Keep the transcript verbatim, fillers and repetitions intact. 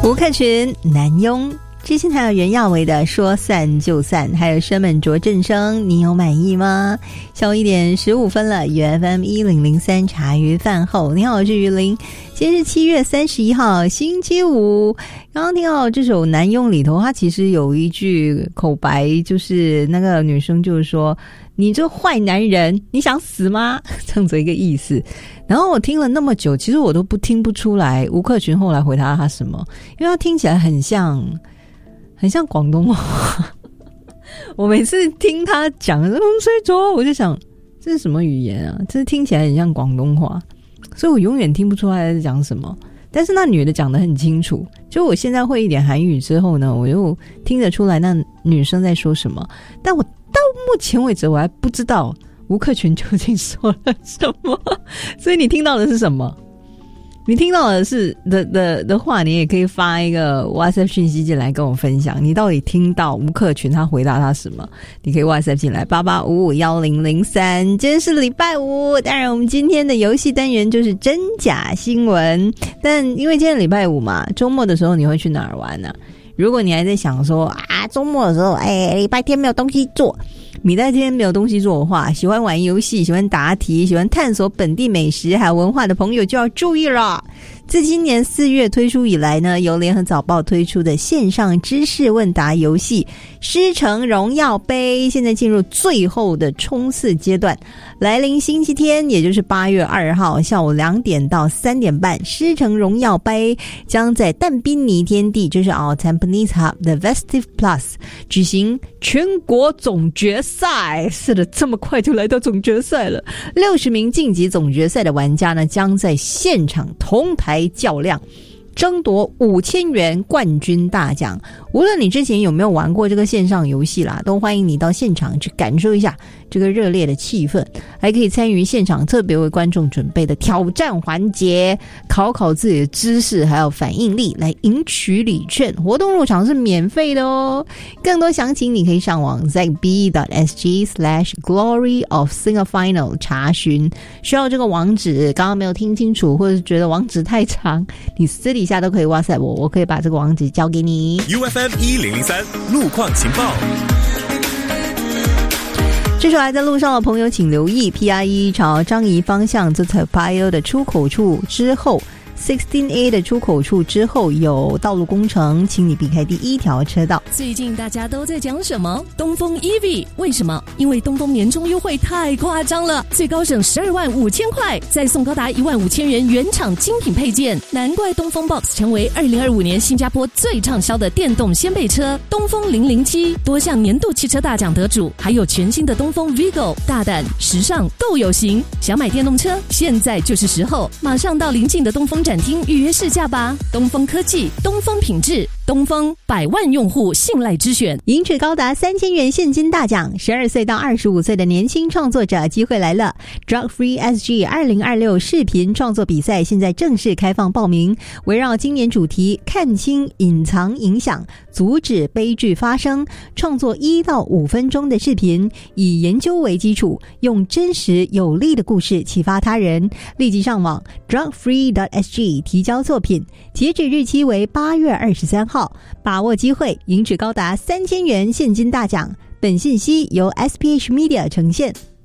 吴克群、南庸，之前还有袁耀维的说散就散，还有生猛卓正生，你有满意吗？下午一点十五分了 ，U F M 一零零三茶余饭后，你好，我是于林。今天是七月三十一号，星期五。刚刚听到这首《南庸》里头，它其实有一句口白，就是那个女生就是说：“你这坏男人，你想死吗？”这样子一个意思。然后我听了那么久，其实我都不听不出来吴克群后来回答他什么，因为他听起来很像，很像广东话。我每次听他讲“嗯，睡着”，我就想这是什么语言啊？这听起来很像广东话。所以我永远听不出来在讲什么，但是那女的讲得很清楚。就我现在会一点韩语之后呢，我又听得出来那女生在说什么，但我到目前为止我还不知道吴克群究竟说了什么。所以你听到的是什么？你听到的是的的的话，你也可以发一个 WhatsApp 讯息进来跟我分享，你到底听到吴克群他回答他什么？你可以 WhatsApp 进来八八五五一零零三。今天是礼拜五，当然我们今天的游戏单元就是真假新闻。但因为今天礼拜五嘛，周末的时候你会去哪儿玩呢、啊？如果你还在想说啊，周末的时候，哎，礼拜天没有东西做。你在今天没有东西做的话，喜欢玩游戏、喜欢答题、喜欢探索本地美食还有文化的朋友就要注意了。自今年四月推出以来呢，由联合早报推出的线上知识问答游戏狮城荣耀杯现在进入最后的冲刺阶段，来临星期天也就是八月二号下午两点到三点半，狮城荣耀杯将在淡滨尼天地，就是 Our Tampines Hub 的 Vestive Plus 举行全国总决赛。是的，这么快就来到总决赛了。六十名晋级总决赛的玩家呢，将在现场同台较量，争夺五千元冠军大奖。无论你之前有没有玩过这个线上游戏啦，都欢迎你到现场去感受一下这个热烈的气氛，还可以参与现场特别为观众准备的挑战环节，考考自己的知识还有反应力，来赢取礼券。活动入场是免费的哦。更多详情你可以上网 z b dot s g slash glory of singer final 查询。需要这个网址刚刚没有听清楚，或者是觉得网址太长，你私底下都可以 WhatsApp 我，我可以把这个网址交给你。 U F M 一零零三路况情报。 这时候还在路上的朋友请留意 P R 一 朝樟宜方向自 Toa Payoh 的出口处之后 十六 A 的出口处之后有道路工程，请你避开第一条车道。 最近大家都在讲什么？东风 E V， 为什么？因为东风年终优惠太夸张了，最高省十二万五千块，再送高达一万五千元原厂精品配件，难怪东风 Box 成为二零二五年新加坡最畅销的电动掀背车。东风零零七多项年度汽车大奖得主，还有全新的东风 Vigo， 大胆时尚够有型。想买电动车，现在就是时候，马上到邻近的东风展厅预约试驾吧。东风科技，东风品质，东风百万用户信赖之选， 赢取高达三千元现金大奖。十二岁到二十五岁的年轻创作者机会来了 Drug Free S G 二零二六视频创作比赛现在正式开放报名，围绕今年主题看清隐藏影响，阻止悲剧发生，创作一到五分钟的视频，以研究为基础，用真实有力的故事启发他人。立即上网 drug free dot s g 提交作品，截止日期为八月二十三号，把握机会，赢取高达三千元现金大奖。本信息由 S P H Media 呈现。